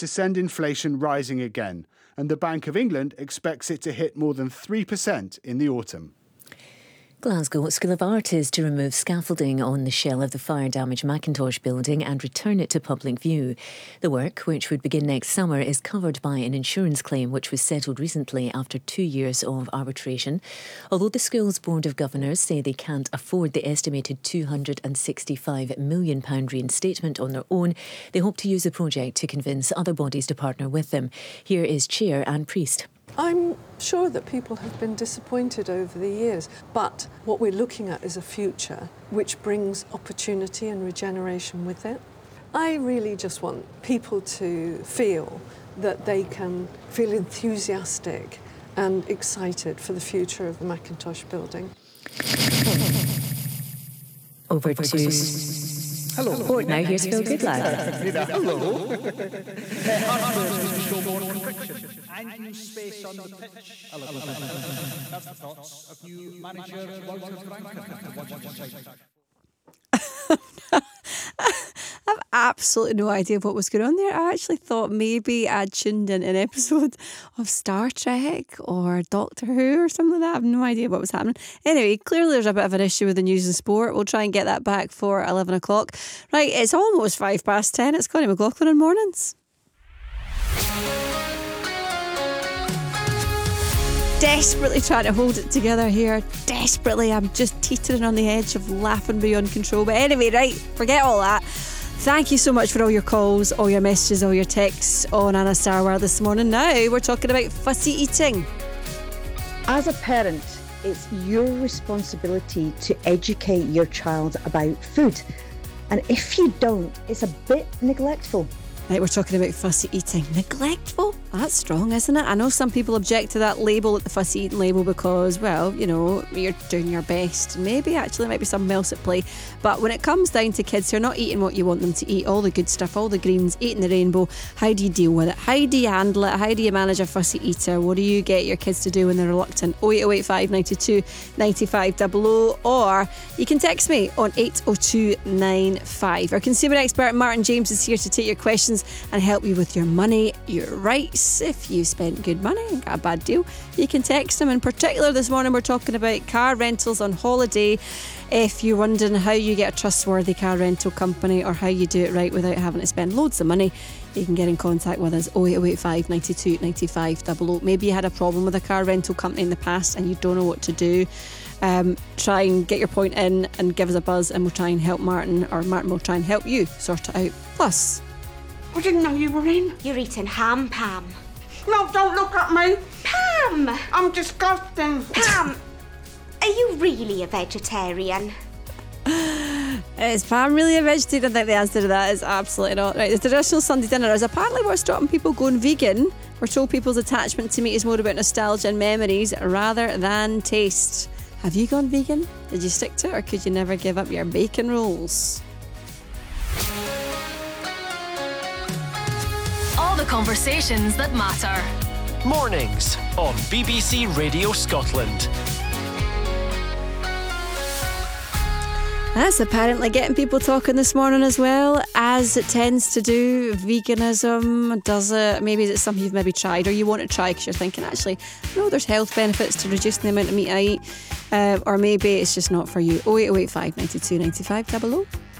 to send inflation rising again, and the Bank of England expects it to hit more than 3% in the autumn. Glasgow School of Art is to remove scaffolding on the shell of the fire-damaged Mackintosh building and return it to public view. The work, which would begin next summer, is covered by an insurance claim which was settled recently after 2 years of arbitration. Although the school's Board of Governors say they can't afford the estimated £265 million reinstatement on their own, they hope to use the project to convince other bodies to partner with them. Here is Chair Anne Priest. I'm sure that people have been disappointed over the years, but what we're looking at is a future which brings opportunity and regeneration with it. I really just want people to feel that they can feel enthusiastic and excited for the future of the Mackintosh building. Over to... Hello. Sport now, here's Phil Goodlad. Hello. And new space on the pitch. That's the thoughts of new manager Walter Franken. I've absolutely no idea what was going on there. I actually thought maybe I'd tuned in an episode of Star Trek or Doctor Who or something like that. I have no idea what was happening. Anyway, clearly there's a bit of an issue with the news and sport. We'll try and get that back for 11 o'clock. Right, it's almost 10:05. It's Connie McLaughlin in Mornings. Desperately trying to hold it together here. Desperately. I'm just teetering on the edge of laughing beyond control. But anyway, right, forget all that. Thank you so much for all your calls, all your messages, all your texts on Anna Sarwar this morning. Now we're talking about fussy eating. As a parent, it's your responsibility to educate your child about food. And if you don't, it's a bit neglectful. Right, we're talking about fussy eating. Neglectful? That's strong, isn't it? I know some people object to that label, at the fussy eating label, because, well, you know, you're doing your best. Maybe actually there might be something else at play. But when it comes down to kids who are not eating what you want them to eat, all the good stuff, all the greens, eating the rainbow, how do you deal with it? How do you handle it? How do you manage a fussy eater? What do you get your kids to do when they're reluctant? 08085 92 95 00, or you can text me on 80295. Our consumer expert Martin James is here to take your questions and help you with your money, your rights. If you spent good money and got a bad deal, you can text him. In particular this morning we're talking about car rentals on holiday. If you're wondering how you get a trustworthy car rental company or how you do it right without having to spend loads of money, you can get in contact with us 08085 92 95 00. Maybe you had a problem with a car rental company in the past and you don't know what to do. Try and get your point in and give us a buzz and we'll try and help Martin, or Martin will try and help you sort it out. Plus, I didn't know you were in. You're eating ham, Pam. No, don't look at me. Pam! I'm disgusting. Pam, are you really a vegetarian? is Pam really a vegetarian? I think the answer to that is absolutely not. Right, the traditional Sunday dinner is apparently what's stopping people going vegan. We're told people's attachment to meat is more about nostalgia and memories rather than taste. Have you gone vegan? Did you stick to it, or could you never give up your bacon rolls? All the conversations that matter. Mornings on BBC Radio Scotland. That's apparently getting people talking this morning as well, as it tends to do. Veganism, does it? Maybe it's something you've maybe tried or you want to try because you're thinking, actually, no, there's health benefits to reducing the amount of meat I eat. Or maybe it's just not for you. 08085 92 95 00.